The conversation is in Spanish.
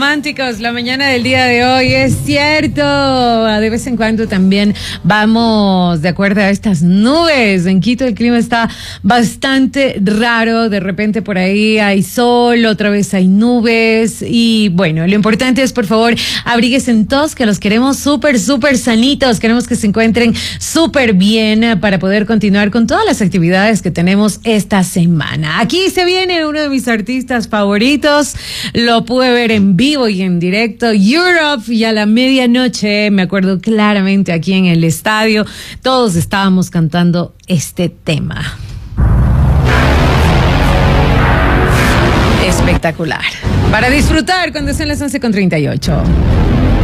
románticos la mañana del día de hoy, es cierto. De vez en cuando también vamos de acuerdo a estas nubes. En Quito el clima está bastante raro, de repente por ahí hay sol, otra vez hay nubes y bueno, lo importante es por favor abríguense en todos que los queremos súper sanitos, queremos que se encuentren súper bien para poder continuar con todas las actividades que tenemos esta semana. Aquí se viene uno de mis artistas favoritos, lo pude ver en vivo y en directo, Europe, y a la medianoche, me acuerdo claramente aquí en el estadio, todos estábamos cantando este tema. Espectacular. Para disfrutar cuando son las 11:38.